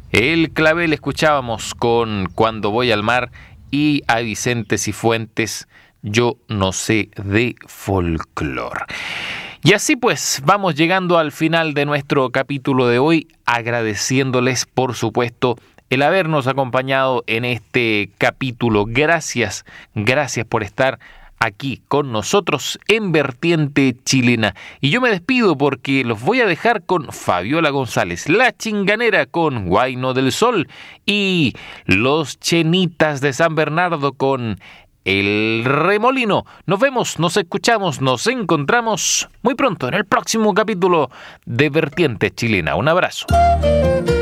El Clavel escuchábamos con Cuando voy al mar y a Vicente Cifuentes, Yo no sé de folclor. Y así pues, vamos llegando al final de nuestro capítulo de hoy, agradeciéndoles, por supuesto, el habernos acompañado en este capítulo. Gracias por estar aquí con nosotros en Vertiente Chilena. Y yo me despido porque los voy a dejar con Fabiola González, La Chinganera con Huayno del Sol y Los Chenitas de San Bernardo con El Remolino. Nos vemos, nos escuchamos, nos encontramos muy pronto en el próximo capítulo de Vertiente Chilena. Un abrazo.